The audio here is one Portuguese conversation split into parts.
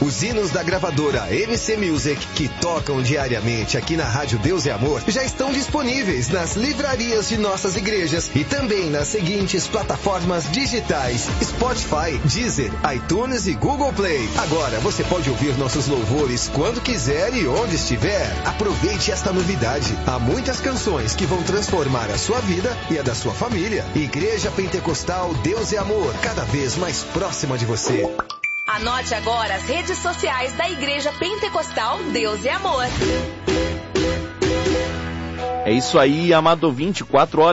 Os hinos da gravadora MC Music, que tocam diariamente aqui na Rádio Deus e Amor, já estão disponíveis nas livrarias de nossas igrejas e também nas seguintes plataformas digitais: Spotify, Deezer, iTunes e Google Play. Agora você pode ouvir nossos louvores quando quiser e onde estiver. Aproveite esta novidade. Há muitas canções que vão transformar a sua vida e a da sua família. Igreja Pentecostal Deus e Amor, cada vez mais próxima de você. Anote agora as redes sociais da Igreja Pentecostal Deus e Amor. É isso aí, amado ouvinte,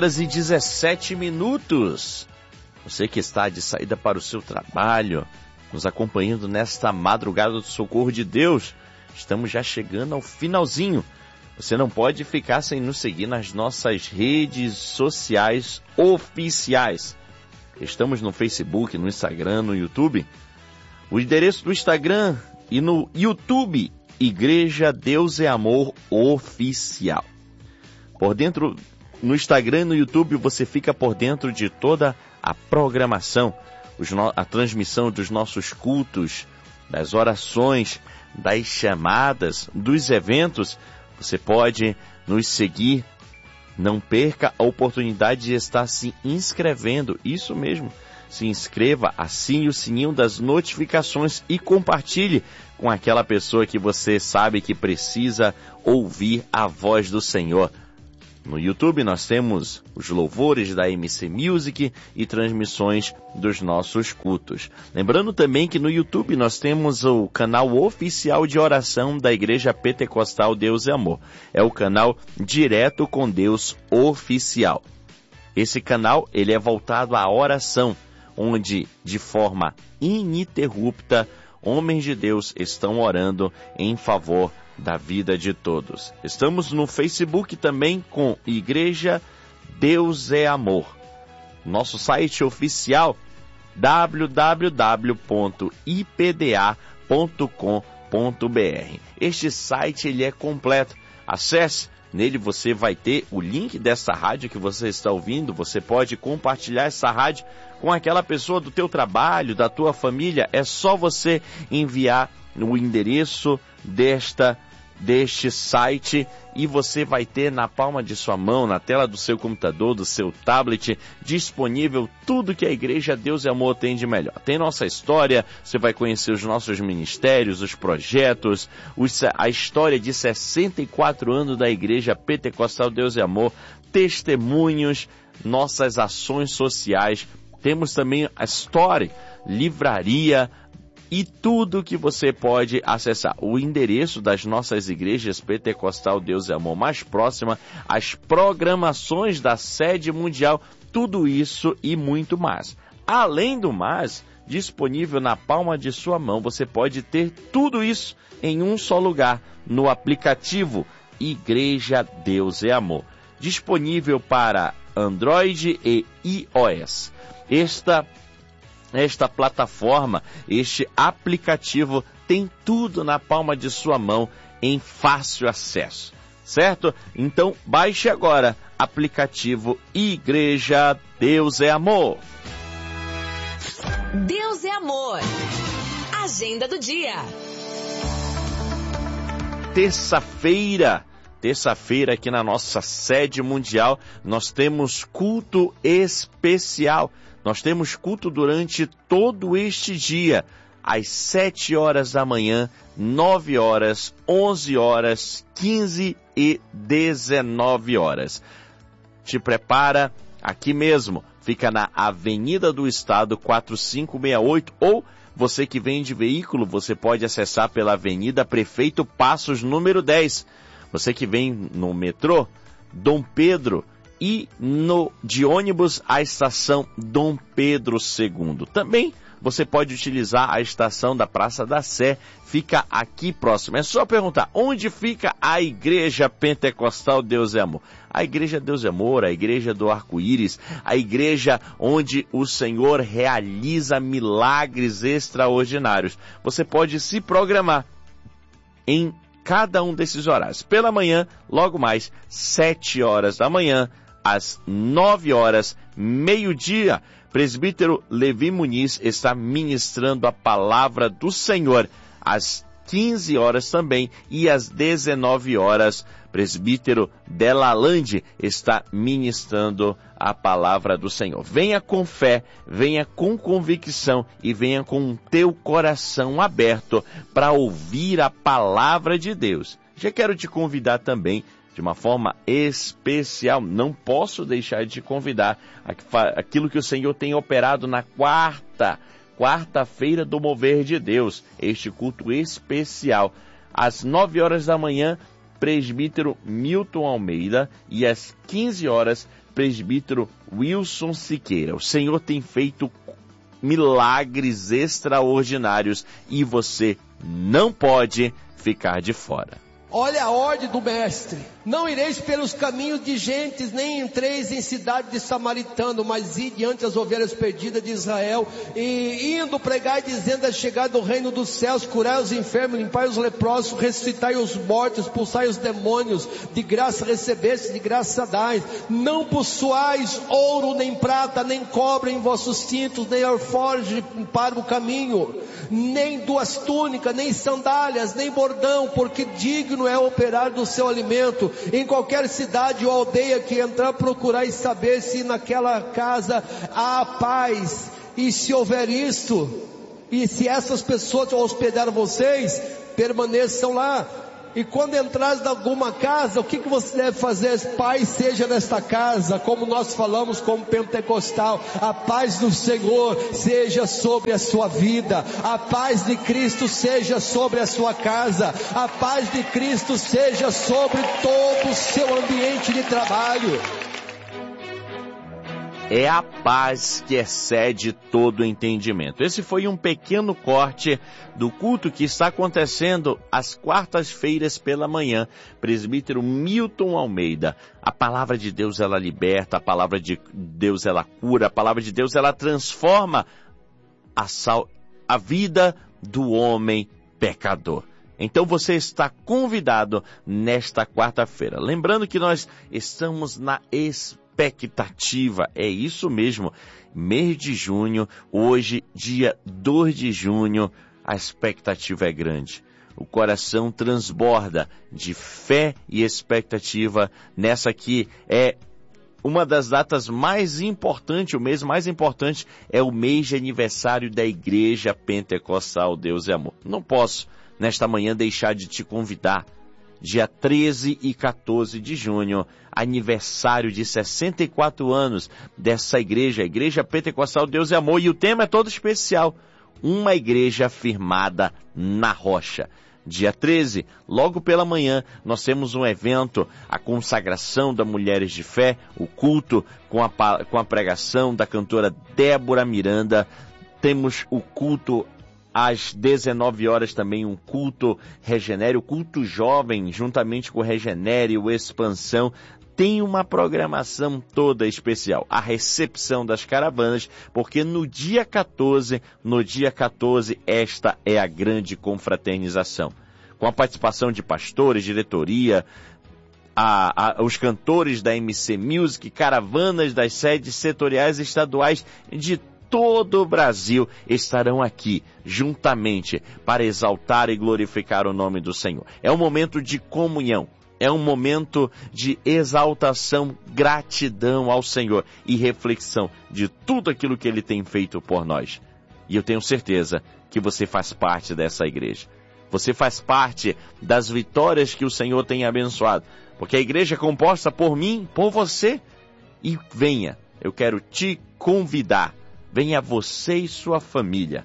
4h17. Você que está de saída para o seu trabalho, nos acompanhando nesta madrugada do socorro de Deus, estamos já chegando ao finalzinho. Você não pode ficar sem nos seguir nas nossas redes sociais oficiais. Estamos no Facebook, no Instagram, no YouTube. O endereço do Instagram e no YouTube, Igreja Deus e Amor Oficial. Por dentro, no Instagram e no YouTube, você fica por dentro de toda a programação, a transmissão dos nossos cultos, das orações, das chamadas, dos eventos. Você pode nos seguir. Não perca a oportunidade de estar se inscrevendo. Isso mesmo. Se inscreva, assine o sininho das notificações e compartilhe com aquela pessoa que você sabe que precisa ouvir a voz do Senhor. No YouTube nós temos os louvores da MC Music e transmissões dos nossos cultos. Lembrando também que no YouTube nós temos o canal oficial de oração da Igreja Pentecostal Deus e Amor. É o canal Direto com Deus Oficial. Esse canal ele é voltado à oração, onde, de forma ininterrupta, homens de Deus estão orando em favor da vida de todos. Estamos no Facebook também com Igreja Deus é Amor. Nosso site oficial, www.ipda.com.br. Este site ele é completo. Acesse. Nele você vai ter o link dessa rádio que você está ouvindo. Você pode compartilhar essa rádio com aquela pessoa do teu trabalho, da tua família. É só você enviar o endereço deste site e você vai ter na palma de sua mão, na tela do seu computador, do seu tablet, disponível tudo que a Igreja Deus e Amor tem de melhor. Tem nossa história, você vai conhecer os nossos ministérios, os projetos, a história de 64 anos da Igreja Pentecostal Deus e Amor, testemunhos, nossas ações sociais. Temos também a Story, livraria, e tudo que você pode acessar. O endereço das nossas igrejas Pentecostal Deus e Amor mais próxima, as programações da sede mundial, tudo isso e muito mais. Além do mais, disponível na palma de sua mão, você pode ter tudo isso em um só lugar, no aplicativo Igreja Deus e Amor. Disponível para Android e iOS. Esta plataforma, este aplicativo tem tudo na palma de sua mão em fácil acesso, certo? Então baixe agora aplicativo Igreja Deus é Amor. Deus é Amor. Agenda do dia. Terça-feira aqui na nossa sede mundial, nós temos culto especial. Nós temos culto durante todo este dia, às 7 horas da manhã, 9 horas, 11 horas, 15 e 19 horas. Te prepara aqui mesmo, fica na Avenida do Estado 4568, ou você que vem de veículo, você pode acessar pela Avenida Prefeito Passos, número 10. Você que vem no metrô, Dom Pedro, e de ônibus a estação Dom Pedro II. Também você pode utilizar a estação da Praça da Sé, fica aqui próximo. É só perguntar, onde fica a Igreja Pentecostal Deus é Amor? A Igreja Deus é Amor, a Igreja do Arco-Íris, a igreja onde o Senhor realiza milagres extraordinários. Você pode se programar em cada um desses horários. Pela manhã, logo mais, 7 horas da manhã, às 9 horas, meio-dia, presbítero Levi Muniz está ministrando a palavra do Senhor às 15 horas também e às 19 horas, presbítero Delalande está ministrando a palavra do Senhor. Venha com fé, venha com convicção e venha com o teu coração aberto para ouvir a palavra de Deus. Já quero te convidar também de uma forma especial, não posso deixar de te convidar aquilo que o Senhor tem operado na quarta-feira do Mover de Deus, este culto especial, às 9 horas da manhã, presbítero Milton Almeida, e às 15 horas, presbítero Wilson Siqueira. O Senhor tem feito milagres extraordinários e você não pode ficar de fora. Olha a ordem do mestre: não ireis pelos caminhos de gentes, nem entreis em cidade de samaritano, mas ide diante as ovelhas perdidas de Israel, e indo pregai dizendo: é chegado o reino dos céus, curai os enfermos, limpai os leprosos, ressuscitai os mortos, expulsai os demônios, de graça recebeste, de graça dais. Não possuais ouro, nem prata, nem cobre em vossos cintos, nem alforje para o caminho, nem 2 túnicas, nem sandálias, nem bordão, porque digno é operar do seu alimento. Em qualquer cidade ou aldeia que entrar, procurai saber se naquela casa há paz. E se houver isto, e se essas pessoas hospedaram vocês, permaneçam lá. E quando entrares em alguma casa, o que você deve fazer? Paz seja nesta casa, como nós falamos como pentecostal. A paz do Senhor seja sobre a sua vida. A paz de Cristo seja sobre a sua casa. A paz de Cristo seja sobre todo o seu ambiente de trabalho. É a paz que excede todo entendimento. Esse foi um pequeno corte do culto que está acontecendo às quartas-feiras pela manhã. Presbítero Milton Almeida. A palavra de Deus, ela liberta, a palavra de Deus, ela cura, a palavra de Deus, ela transforma a vida do homem pecador. Então você está convidado nesta quarta-feira. Lembrando que nós estamos na expectativa, é isso mesmo, mês de junho, hoje, dia 2 de junho, a expectativa é grande. O coração transborda de fé e expectativa nessa que é uma das datas mais importantes, o mês mais importante é o mês de aniversário da Igreja Pentecostal Deus é Amor. Não posso, nesta manhã, deixar de te convidar. Dia 13 e 14 de junho, aniversário de 64 anos dessa igreja, a Igreja Pentecostal Deus é Amor, e o tema é todo especial, uma igreja firmada na rocha. Dia 13, logo pela manhã, nós temos um evento, a consagração da Mulheres de Fé, o culto com a pregação da cantora Débora Miranda. Temos o culto às 19 horas também, um culto Regenere, o culto jovem, juntamente com o Regenere, o Expansão. Tem uma programação toda especial, a recepção das caravanas, porque no dia 14, esta é a grande confraternização. Com a participação de pastores, diretoria, os cantores da MC Music, caravanas das sedes setoriais e estaduais de todo o Brasil estarão aqui, juntamente, para exaltar e glorificar o nome do Senhor. É um momento de comunhão. É um momento de exaltação, gratidão ao Senhor e reflexão de tudo aquilo que Ele tem feito por nós. E eu tenho certeza que você faz parte dessa igreja. Você faz parte das vitórias que o Senhor tem abençoado. Porque a igreja é composta por mim, por você. E venha, eu quero te convidar. Venha você e sua família.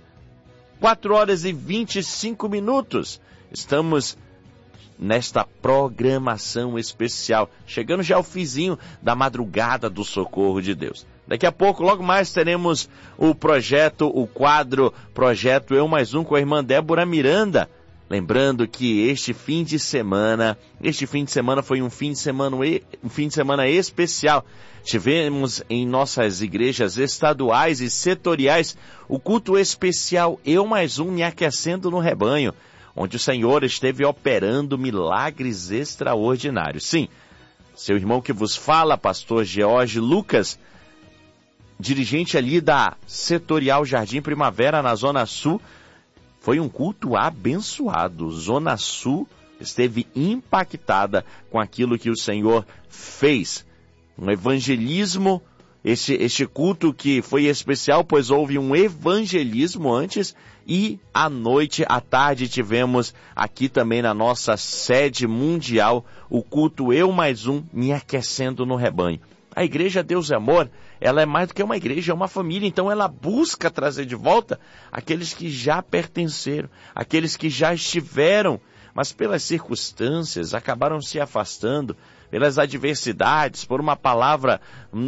4h25. Estamos nesta programação especial, chegando já ao finzinho da madrugada do socorro de Deus. Daqui a pouco, logo mais, teremos o quadro Projeto Eu Mais Um com a irmã Débora Miranda. Lembrando que este fim de semana foi um fim de semana especial. Tivemos em nossas igrejas estaduais e setoriais o culto especial Eu Mais Um Me Aquecendo no Rebanho, onde o Senhor esteve operando milagres extraordinários. Sim, seu irmão que vos fala, pastor George Lucas, dirigente ali da Setorial Jardim Primavera, na Zona Sul, Foi um culto abençoado. Zona Sul esteve impactada com aquilo que o Senhor fez. Um evangelismo, este culto que foi especial, pois houve um evangelismo antes, e à noite, à tarde, tivemos aqui também na nossa sede mundial o culto Eu Mais Um, me aquecendo no rebanho. A Igreja Deus é Amor, ela é mais do que uma igreja, é uma família, então ela busca trazer de volta aqueles que já pertenceram, aqueles que já estiveram, mas pelas circunstâncias acabaram se afastando, pelas adversidades, por uma palavra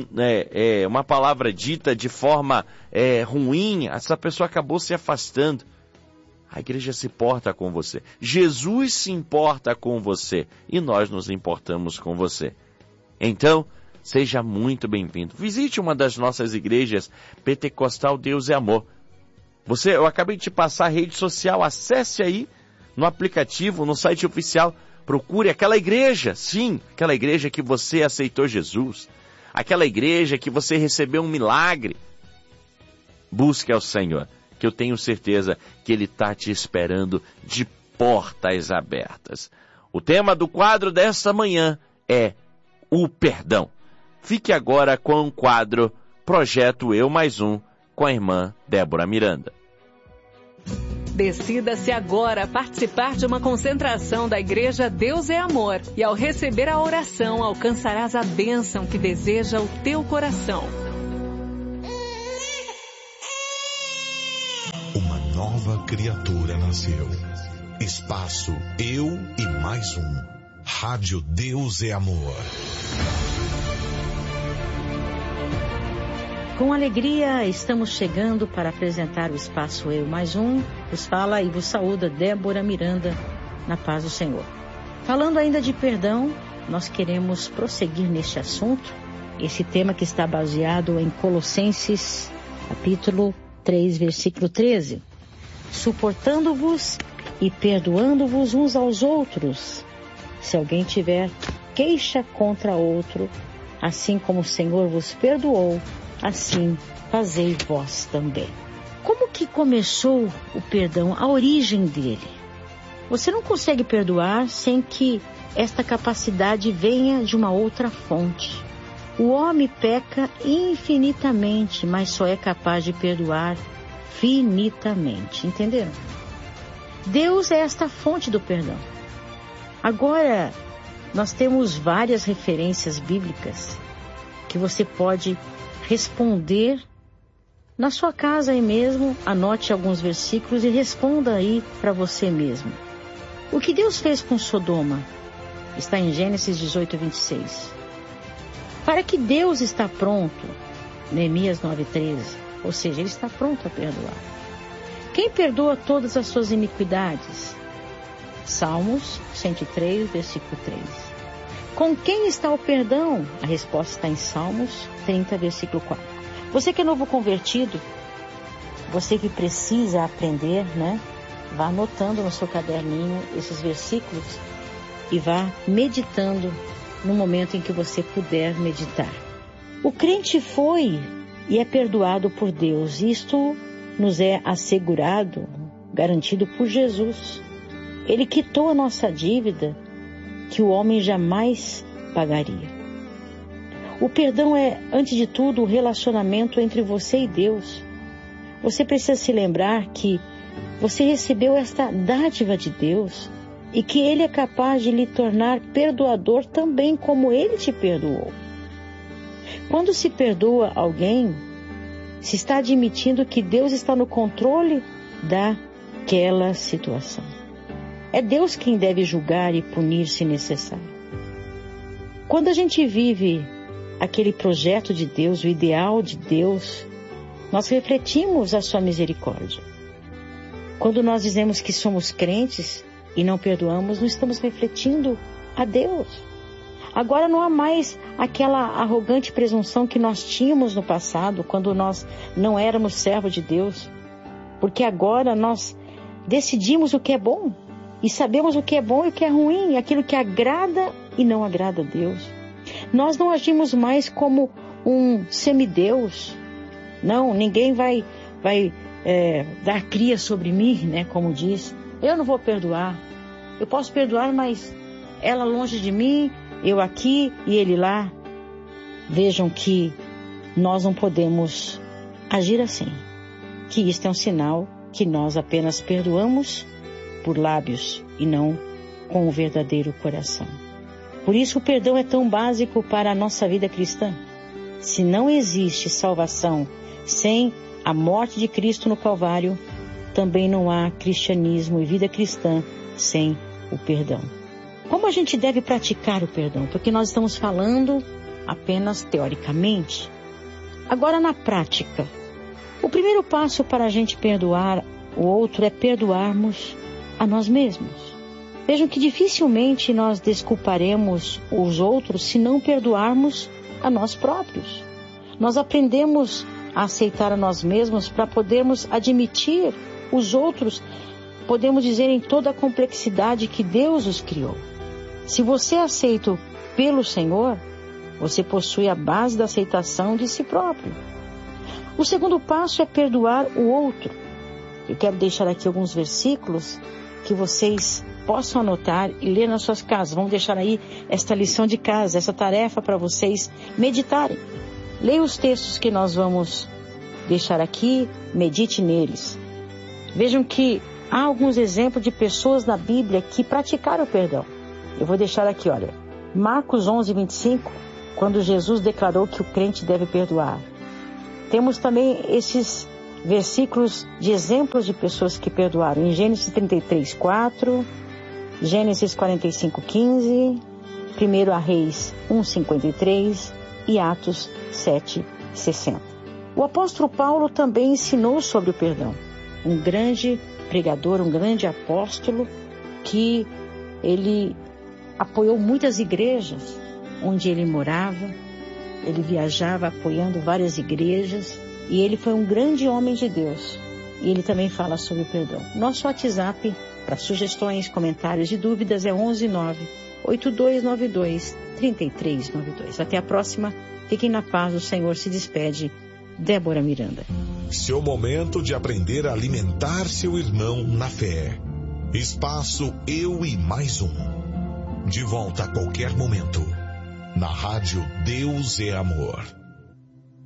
dita de forma ruim, essa pessoa acabou se afastando. A igreja se importa com você. Jesus se importa com você e nós nos importamos com você. Então, seja muito bem-vindo. Visite uma das nossas igrejas Pentecostal Deus é Amor. Eu acabei de te passar a rede social, acesse aí no aplicativo, no site oficial, procure aquela igreja, sim, aquela igreja que você aceitou Jesus, aquela igreja que você recebeu um milagre. Busque ao Senhor, que eu tenho certeza que Ele está te esperando de portas abertas. O tema do quadro desta manhã é o perdão. Fique agora com o quadro Projeto Eu Mais Um, com a irmã Débora Miranda. Decida-se agora participar de uma concentração da Igreja Deus é Amor. E ao receber a oração, alcançarás a bênção que deseja o teu coração. Uma nova criatura nasceu. Espaço Eu e Mais Um. Rádio Deus é Amor. Com alegria, estamos chegando para apresentar o Espaço Eu Mais Um. Vos fala e vos saúda Débora Miranda, na paz do Senhor. Falando ainda de perdão, nós queremos prosseguir neste assunto. Esse tema que está baseado em Colossenses, capítulo 3, versículo 13. Suportando-vos e perdoando-vos uns aos outros, se alguém tiver queixa contra outro, assim como o Senhor vos perdoou, assim fazei vós também. Como que começou o perdão, a origem dele? Você não consegue perdoar sem que esta capacidade venha de uma outra fonte. O homem peca infinitamente, mas só é capaz de perdoar finitamente. Entenderam? Deus é esta fonte do perdão. Agora, nós temos várias referências bíblicas que você pode responder na sua casa aí mesmo. Anote alguns versículos e responda aí para você mesmo. O que Deus fez com Sodoma está em Gênesis 18, 26. Para que Deus está pronto, Neemias 9:13, ou seja, Ele está pronto a perdoar. Quem perdoa todas as suas iniquidades? Salmos 103, versículo 3. Com quem está o perdão? A resposta está em Salmos 30, versículo 4. Você que é novo convertido, você que precisa aprender, né? Vá anotando no seu caderninho esses versículos e vá meditando no momento em que você puder meditar. O crente foi e é perdoado por Deus. Isto nos é assegurado, garantido por Jesus. Ele quitou a nossa dívida que o homem jamais pagaria. O perdão é, antes de tudo, o relacionamento entre você e Deus. Você precisa se lembrar que você recebeu esta dádiva de Deus e que Ele é capaz de lhe tornar perdoador também como Ele te perdoou. Quando se perdoa alguém, se está admitindo que Deus está no controle daquela situação. É Deus quem deve julgar e punir se necessário. Quando a gente vive aquele projeto de Deus, o ideal de Deus, nós refletimos a sua misericórdia. Quando nós dizemos que somos crentes e não perdoamos, não estamos refletindo a Deus. Agora não há mais aquela arrogante presunção que nós tínhamos no passado, quando nós não éramos servos de Deus. Porque agora nós decidimos o que é bom e sabemos o que é bom e o que é ruim, aquilo que agrada e não agrada a Deus. Nós não agimos mais como um semideus. Não, ninguém vai dar cria sobre mim, né? Como diz, eu não vou perdoar. Eu posso perdoar, mas ela longe de mim, eu aqui e ele lá. Vejam que nós não podemos agir assim. Que isto é um sinal que nós apenas perdoamos por lábios e não com o verdadeiro coração. Por isso o perdão é tão básico para a nossa vida cristã. Se não existe salvação sem a morte de Cristo no Calvário, também não há cristianismo e vida cristã sem o perdão. Como a gente deve praticar o perdão? Porque nós estamos falando apenas teoricamente. Agora, na prática, o primeiro passo para a gente perdoar o outro é perdoarmos a nós mesmos. Vejam que dificilmente nós desculparemos os outros se não perdoarmos a nós próprios. Nós aprendemos a aceitar a nós mesmos para podermos admitir os outros, podemos dizer, em toda a complexidade que Deus os criou. Se você é aceito pelo Senhor, você possui a base da aceitação de si próprio. O segundo passo é perdoar o outro. Eu quero deixar aqui alguns versículos que vocês possam anotar e ler nas suas casas. Vamos deixar aí esta lição de casa, essa tarefa para vocês meditarem. Leia os textos que nós vamos deixar aqui, medite neles. Vejam que há alguns exemplos de pessoas na Bíblia que praticaram o perdão. Eu vou deixar aqui, olha, Marcos 11:25, quando Jesus declarou que o crente deve perdoar. Temos também esses versículos de exemplos de pessoas que perdoaram em Gênesis 33:4, Gênesis 45:15, 1 Reis 1:53 e Atos 7:60. O apóstolo Paulo também ensinou sobre o perdão. Um grande pregador, um grande apóstolo, que ele apoiou muitas igrejas onde ele morava. Ele viajava apoiando várias igrejas e ele foi um grande homem de Deus. E ele também fala sobre o perdão. Nosso WhatsApp para sugestões, comentários e dúvidas é 119-8292-3392. Até a próxima. Fiquem na paz. O Senhor se despede. Débora Miranda. Seu momento de aprender a alimentar seu irmão na fé. Espaço Eu e Mais Um. De volta a qualquer momento. Na rádio Deus é Amor.